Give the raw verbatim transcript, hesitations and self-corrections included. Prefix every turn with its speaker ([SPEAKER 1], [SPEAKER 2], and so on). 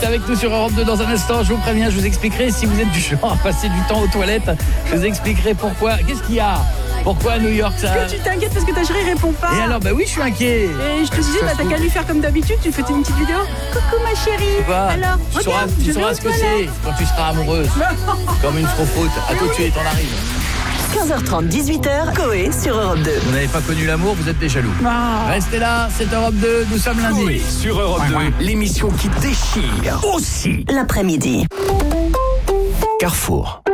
[SPEAKER 1] Avec nous sur Europe deux dans un instant, je vous préviens, je vous expliquerai si vous êtes du genre à passer du temps aux toilettes, je vous expliquerai pourquoi. Qu'est-ce qu'il y a? Pourquoi à New York ça?
[SPEAKER 2] Est-ce que tu t'inquiètes parce que ta chérie répond pas?
[SPEAKER 1] Et alors, bah oui, je suis inquiet.
[SPEAKER 2] Et je te disais, bah t'as qu'à lui faire comme d'habitude, tu fais une petite vidéo. Coucou ma chérie.
[SPEAKER 1] Quoi?
[SPEAKER 2] Alors,
[SPEAKER 1] tu sauras,
[SPEAKER 2] regarde,
[SPEAKER 1] tu
[SPEAKER 2] je
[SPEAKER 1] sauras
[SPEAKER 2] vais
[SPEAKER 1] ce que
[SPEAKER 2] aux
[SPEAKER 1] c'est
[SPEAKER 2] toilettes.
[SPEAKER 1] quand tu seras amoureuse. Comme une faux-faute. À tout de suite, on arrive.
[SPEAKER 3] quinze heures trente, dix-huit heures, Coé sur Europe deux.
[SPEAKER 1] Vous n'avez pas connu l'amour, vous êtes des jaloux.
[SPEAKER 2] Ah.
[SPEAKER 1] Restez là, c'est Europe deux, nous sommes lundi.
[SPEAKER 4] Coé sur Europe deux, l'émission qui déchire aussi
[SPEAKER 3] L'après-midi.
[SPEAKER 4] Carrefour.